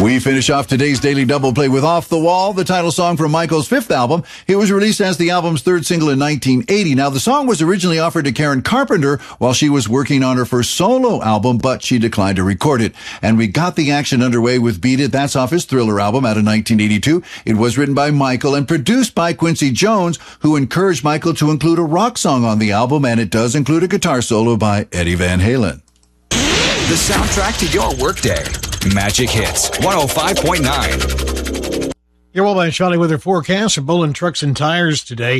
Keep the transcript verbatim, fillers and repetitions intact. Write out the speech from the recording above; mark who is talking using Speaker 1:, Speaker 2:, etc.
Speaker 1: We finish off today's Daily Double Play with Off the Wall, the title song from Michael's fifth album. It was released as the album's third single in nineteen eighty. Now, the song was originally offered to Karen Carpenter while she was working on her first solo album, but she declined to record it. And we got the action underway with Beat It. That's off his Thriller album out of nineteen eighty-two. It was written by Michael and produced by Quincy Jones, who encouraged Michael to include a rock song on the album, and it does include a guitar solo by Eddie Van Halen.
Speaker 2: The soundtrack to your workday. Magic Hits one oh five point nine.
Speaker 3: You're well by Charlie Weather forecast for Bolin Trucks and Tires today.